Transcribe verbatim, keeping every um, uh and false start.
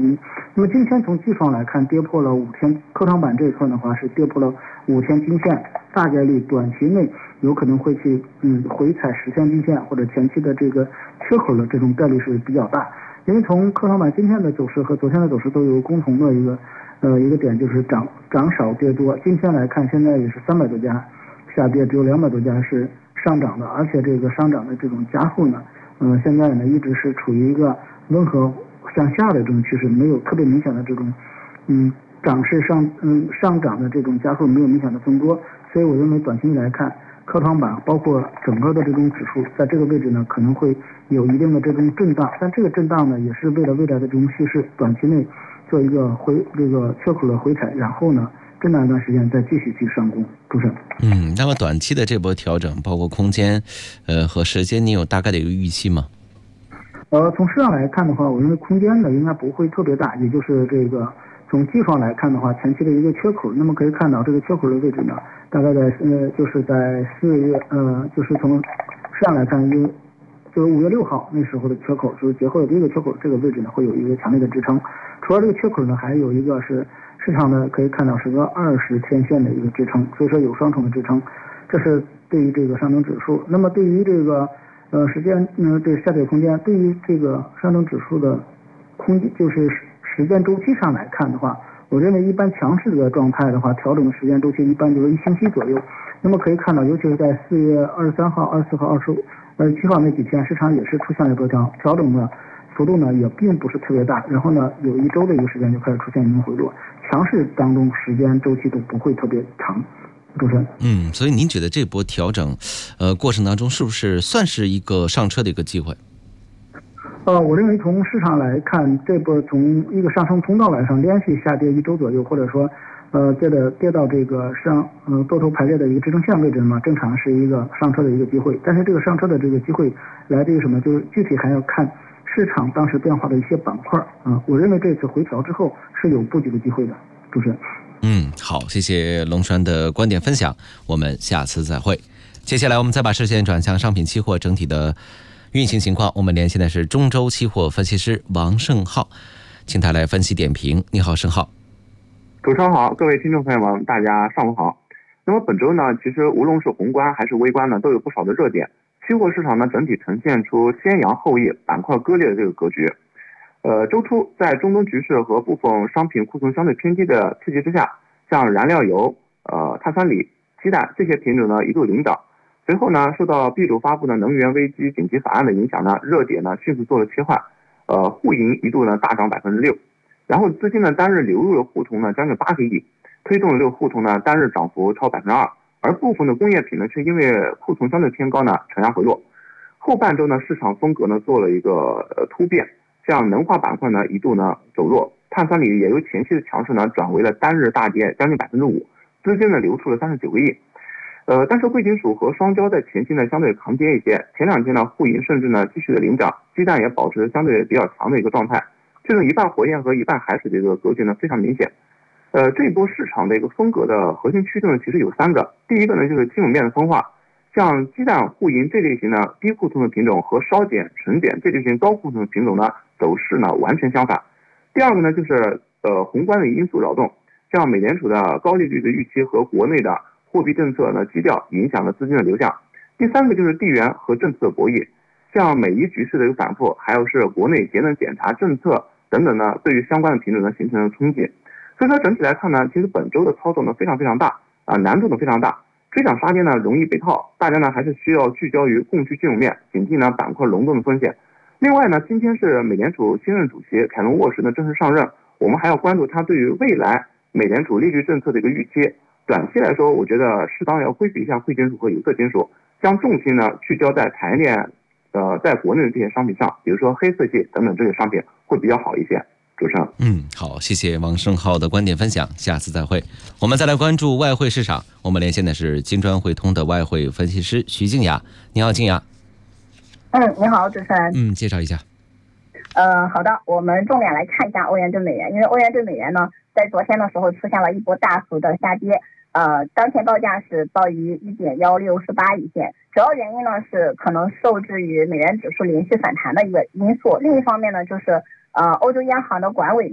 因。那么今天从技术上来看，跌破了五天科创板这一块的话是跌破了五天均线，大概率短期内有可能会去嗯回踩十天均线或者前期的这个缺口的这种概率是比较大。因为从科创板今天的走势和昨天的走势都有共同的一个呃一个点，就是涨涨少跌多。今天来看，现在也是三百多家下跌，只有两百多家是上涨的，而且这个上涨的这种加速呢，嗯、呃，现在呢一直是处于一个温和向下的这种趋势，没有特别明显的这种嗯涨势上嗯上涨的这种加速，没有明显的增多。所以我认为短期内来看，科创板包括整个的这种指数在这个位置呢可能会有一定的这种震荡，但这个震荡呢也是为了未来的这种趋势短期内做一个回这个缺口的回踩，然后呢震荡一段时间再继续去上攻。主持人， 嗯，那么短期的这波调整包括空间呃和时间，你有大概的一个预期吗？ 呃，从市场来看的话，我认为空间呢应该不会特别大，也就是这个从技术上来看的话，前期的一个缺口，那么可以看到这个缺口的位置呢，大概在呃就是在四月呃就是从市场来看，因就是五月六号那时候的缺口，就是节后的第一个缺口，这个位置呢会有一个强烈的支撑。除了这个缺口呢，还有一个是市场呢可以看到是个二十天线的一个支撑，所以说有双重的支撑，这是对于这个上证指数。那么对于这个呃时间呢，这个下跌空间，对于这个上证指数的空间就是时间周期上来看的话，我认为一般强势的状态的话，调整的时间周期一般就是一星期左右。那么可以看到，尤其是在四月二十三号、二十四号、二十五、二十七号那几天，市场也是出现了多调调整的幅度呢，也并不是特别大。然后呢，有一周的一个时间就开始出现一定回落，强势当中时间周期都不会特别长。主持人， 嗯，所以您觉得这波调整，呃，过程当中是不是算是一个上车的一个机会？ 呃，我认为从市场来看，这波从一个上升通道来上连续下跌一周左右，或者说，呃，跌的跌到这个上呃多头排列的一个支撑线位置嘛，正常是一个上车的一个机会。但是这个上车的这个机会来自于什么？就是具体还要看市场当时变化的一些板块啊、呃。我认为这次回调之后是有布局的机会的。主持人， 嗯，好，谢谢龙川的观点分享，我们下次再会。接下来我们再把视线转向商品期货整体的运行情况，我们连线的是中州期货分析师王胜浩，请他来分析点评。你好，胜浩。 主持人好，各位听众朋友们，大家上午好。那么本周呢，其实无论是宏观还是微观呢，都有不少的热点。期货市场呢，整体呈现出先扬后抑、板块割裂的这个格局。呃，周初在中东局势和部分商品库存相对偏低的刺激之下，像燃料油、呃碳酸锂、鸡蛋这些品种呢一度领涨。随后呢，受到秘鲁发布的能源危机紧急法案的影响呢，热点呢迅速做了切换，呃，沪银一度呢大涨百分之六，然后资金呢单日流入的沪通呢将近八个亿，推动了这个沪通呢单日涨幅超百分之二，而部分的工业品呢却因为库存相对偏高呢承压回落。后半周呢，市场风格呢做了一个呃突变，像能化板块呢一度呢走弱，碳酸锂也由前期的强势呢转为了单日大跌将近百分之五，资金呢流出了三十九个亿。呃，但是贵金属和双焦在前期呢相对抗跌一些，前两天呢沪银甚至呢继续的领涨，鸡蛋也保持相对比较强的一个状态，这种一半火焰和一半海水的一个格局呢非常明显。呃，这一波市场的一个风格的核心驱动呢其实有三个，第一个呢就是基本面的分化，像鸡蛋、沪银这类型呢低库存的品种和烧碱、纯碱这类型高库存的品种呢走势呢完全相反。第二个呢就是呃宏观的因素扰动，像美联储的高利率的预期和国内的货币政策呢基调影响了资金的流向。第三个就是地缘和政策的博弈，像美伊局势的一个反复，还有是国内节能检查政策等等呢，对于相关的品种呢形成了冲击。所以说整体来看呢，其实本周的操作呢非常非常大啊、呃，难度呢非常大，追涨杀跌呢容易被套，大家呢还是需要聚焦于供需金融面，警惕呢板块轮动的风险。另外呢，今天是美联储新任主席凯伦沃什呢正式上任，我们还要关注他对于未来美联储利率政策的一个预期。短期来说，我觉得适当要规避一下贵金属和有色金属，将重心呢聚焦在产业链，呃，在国内的这些商品上，比如说黑色系等等这些商品会比较好一些。主持人， 嗯，好，谢谢王胜浩的观点分享，下次再会。我们再来关注外汇市场，我们连线的是金砖汇通的外汇分析师徐静雅。你好，静雅。 嗯，你好，主持人。 嗯，介绍一下。 呃，好的，我们重点来看一下欧元对美元，因为欧元对美元呢，在昨天的时候出现了一波大幅的下跌，呃，当前报价是报于一点幺六四八一线，主要原因呢是可能受制于美元指数连续反弹的一个因素，另一方面呢就是呃欧洲央行的管委